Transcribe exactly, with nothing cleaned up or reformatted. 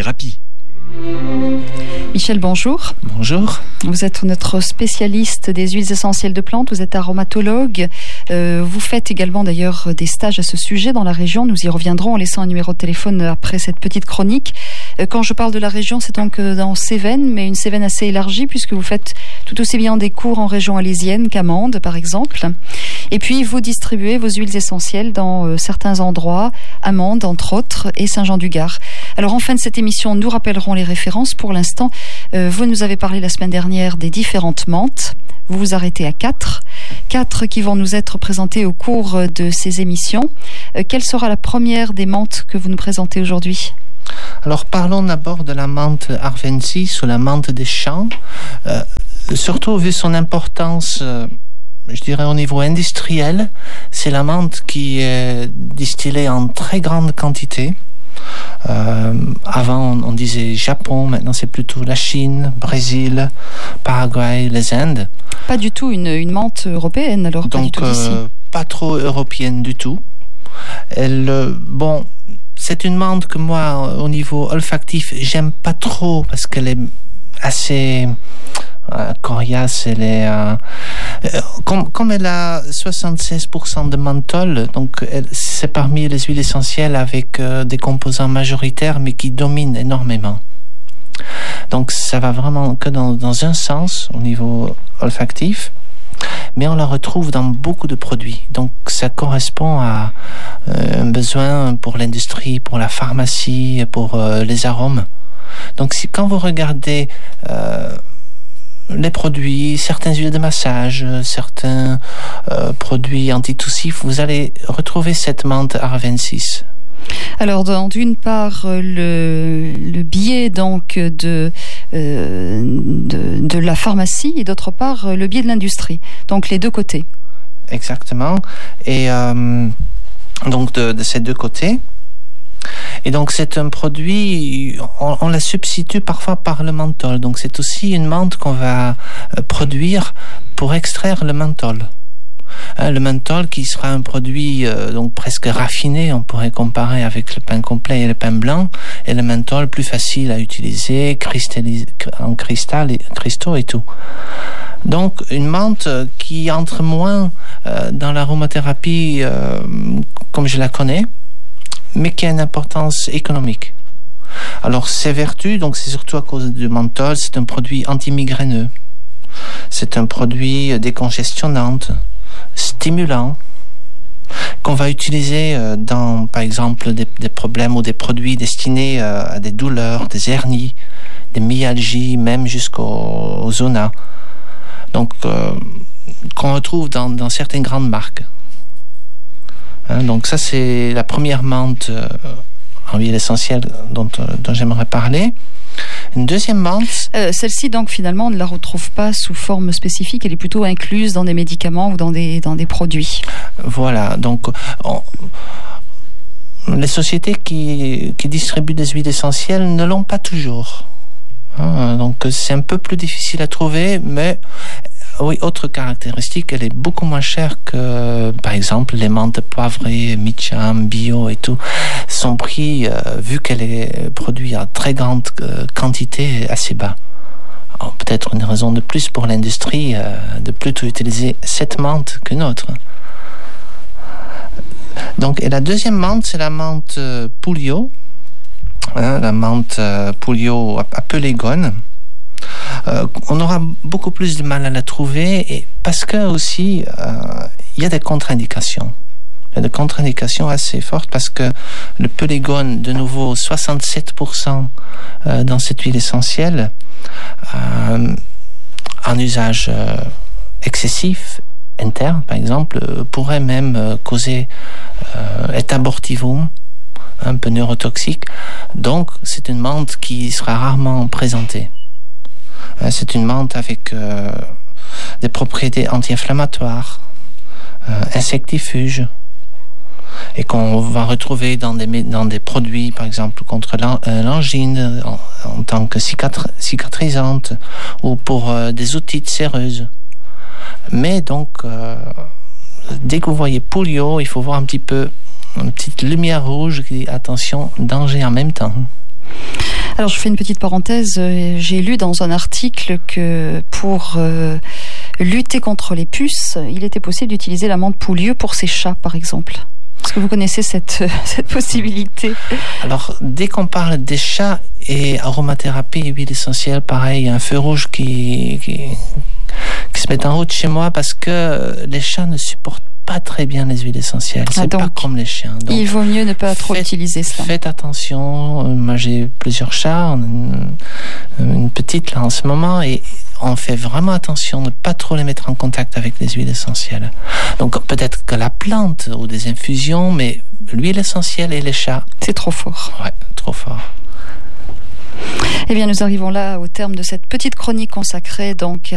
aromathérapie. Michel, bonjour. Bonjour. Vous êtes notre spécialiste des huiles essentielles de plantes, vous êtes aromatologue. Euh, vous faites également d'ailleurs des stages à ce sujet dans la région. Nous y reviendrons en laissant un numéro de téléphone après cette petite chronique. Euh, quand je parle de la région, c'est donc dans Cévennes, mais une Cévennes assez élargie puisque vous faites tout aussi bien des cours en région alésienne qu'à Mende, par exemple. Et puis vous distribuez vos huiles essentielles dans euh, certains endroits, à Mende entre autres, et Saint-Jean-du-Gard. Alors en fin de cette émission, nous rappellerons les références. Pour l'instant, euh, vous nous avez parlé la semaine dernière des différentes menthes. Vous vous arrêtez à quatre. Quatre qui vont nous être présentées au cours de ces émissions. Euh, quelle sera la première des menthes que vous nous présentez aujourd'hui ? Alors parlons d'abord de la menthe arvensis ou la menthe des champs. Euh, surtout vu son importance, euh, je dirais au niveau industriel, c'est la menthe qui est distillée en très grande quantité. Euh, avant on, on disait Japon, maintenant c'est plutôt la Chine, Brésil, Paraguay, les Indes. Pas du tout une, une menthe européenne alors. Donc pas, du tout d'ici. Euh, pas trop européenne du tout. Elle, euh, bon, c'est une menthe que moi au niveau olfactif j'aime pas trop parce qu'elle est assez euh, coriace. Elle est euh, euh, comme, comme elle a soixante-seize pour cent de menthol, donc elle, c'est parmi les huiles essentielles avec euh, des composants majoritaires mais qui dominent énormément. Donc ça va vraiment que dans, dans un sens au niveau olfactif, mais on la retrouve dans beaucoup de produits. Donc ça correspond à euh, un besoin pour l'industrie, pour la pharmacie, pour euh, les arômes. Donc si quand vous regardez euh, les produits, certains huiles de massage, certains euh, produits antitoussifs, vous allez retrouver cette menthe arvensis. Alors, dans, d'une part, le, le biais donc de, euh, de, de la pharmacie et d'autre part, le biais de l'industrie. Donc, les deux côtés. Exactement. Et euh, donc, de, de ces deux côtés. Et donc, c'est un produit, on, on la substitue parfois par le menthol. Donc, c'est aussi une menthe qu'on va produire pour extraire le menthol. Hein, le menthol qui sera un produit euh, donc presque raffiné, on pourrait comparer avec le pain complet et le pain blanc, et le menthol plus facile à utiliser, cristallisé en cristal et cristaux et tout. Donc une menthe qui entre moins euh, dans l'aromathérapie euh, comme je la connais, mais qui a une importance économique. Alors ses vertus, donc c'est surtout à cause du menthol, c'est un produit antimigraineux, c'est un produit décongestionnant, stimulant, qu'on va utiliser dans, par exemple, des, des problèmes ou des produits destinés à des douleurs, des hernies, des myalgies, même jusqu'aux zonas. Donc, euh, qu'on retrouve dans, dans certaines grandes marques. Hein, donc ça, c'est la première menthe euh, en huile essentielle dont, dont j'aimerais parler. Une deuxième menthe. Euh, celle-ci, donc, finalement, on ne la retrouve pas sous forme spécifique. Elle est plutôt incluse dans des médicaments ou dans des, dans des produits. Voilà. Donc, on, les sociétés qui, qui distribuent des huiles essentielles ne l'ont pas toujours. Hein, donc, c'est un peu plus difficile à trouver, mais oui, autre caractéristique, elle est beaucoup moins chère que, par exemple, les menthes poivrées, Mitcham, bio et tout. Son prix, euh, vu qu'elle est produite à très grande euh, quantité, est assez bas. Alors, peut-être une raison de plus pour l'industrie euh, de plutôt utiliser cette menthe qu'une autre. Donc, et la deuxième menthe, c'est la menthe euh, Pouliot, hein, la menthe euh, Pouliot à, à Pelégone. Euh, on aura beaucoup plus de mal à la trouver et parce que aussi euh, il y a des contre-indications. Il y a des contre-indications assez fortes parce que le pelégone, de nouveau soixante-sept pour cent euh, dans cette huile essentielle, euh, en usage euh, excessif, interne par exemple, euh, pourrait même euh, causer euh, est abortivum, un peu neurotoxique. Donc c'est une menthe qui sera rarement présentée. C'est une menthe avec euh, des propriétés anti-inflammatoires, euh, insectifuges, et qu'on va retrouver dans des, dans des produits, par exemple, contre l'angine, en, en tant que cicatri- cicatrisante, ou pour euh, des otites séreuses. Mais donc, euh, dès que vous voyez Pouliot, il faut voir un petit peu, une petite lumière rouge qui dit attention, danger en même temps. Alors je fais une petite parenthèse, j'ai lu dans un article que pour euh, lutter contre les puces, il était possible d'utiliser la menthe Poulieu pour ses chats par exemple. Est-ce que vous connaissez cette, cette possibilité? Alors, dès qu'on parle des chats et aromathérapie et huile essentielle, pareil, il y a un feu rouge qui, qui, qui se met en route chez moi parce que les chats ne supportent pas très bien les huiles essentielles. C'est ah donc, pas comme les chiens. Donc, il vaut mieux ne pas trop faites, utiliser cela. Faites attention. Moi, j'ai plusieurs chats. On a une, une petite là en ce moment et on fait vraiment attention de ne pas trop les mettre en contact avec les huiles essentielles. Donc peut-être que la plante ou des infusions, mais l'huile essentielle et les chats... C'est trop fort. Ouais, trop fort. Eh bien, nous arrivons là au terme de cette petite chronique consacrée donc